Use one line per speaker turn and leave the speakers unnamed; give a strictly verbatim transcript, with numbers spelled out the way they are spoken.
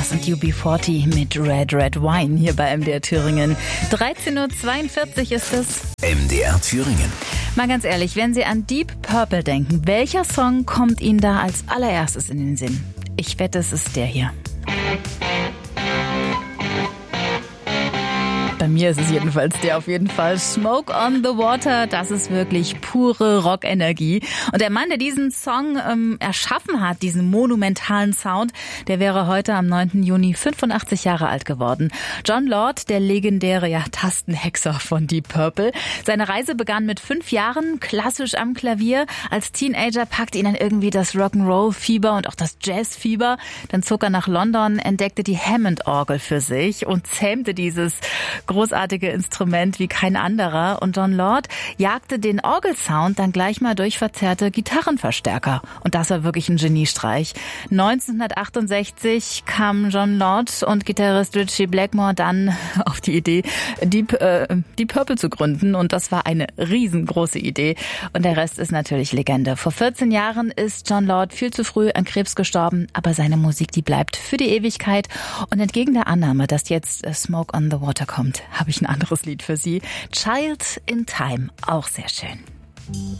Stars und U B vierzig mit Red Red Wine hier bei M D R Thüringen. dreizehn Uhr zweiundvierzig ist es.
M D R Thüringen.
Mal ganz ehrlich, wenn Sie an Deep Purple denken, welcher Song kommt Ihnen da als allererstes in den Sinn? Ich wette, es ist der hier. Bei mir ist es jedenfalls der auf jeden Fall. Smoke on the Water, das ist wirklich pure Rockenergie. Und der Mann, der diesen Song ähm, erschaffen hat, diesen monumentalen Sound, der wäre heute am neunten Juni fünfundachtzig Jahre alt geworden. Jon Lord, der legendäre ja, Tastenhexer von Deep Purple. Seine Reise begann mit fünf Jahren, klassisch am Klavier. Als Teenager packte ihn dann irgendwie das Rock'n'Roll-Fieber und auch das Jazz-Fieber. Dann zog er nach London, entdeckte die Hammond-Orgel für sich und zähmte dieses großartige Instrument wie kein anderer. Und Jon Lord jagte den Orgelsound dann gleich mal durch verzerrte Gitarrenverstärker. Und das war wirklich ein Geniestreich. neunzehnhundertachtundsechzig kamen Jon Lord und Gitarrist Ritchie Blackmore dann auf die Idee, Deep, äh, Deep Purple zu gründen. Und das war eine riesengroße Idee. Und der Rest ist natürlich Legende. Vor vierzehn Jahren ist Jon Lord viel zu früh an Krebs gestorben. Aber seine Musik, die bleibt für die Ewigkeit. Und entgegen der Annahme, dass jetzt Smoke on the Water kommt, habe ich ein anderes Lied für Sie. Child in Time, auch sehr schön.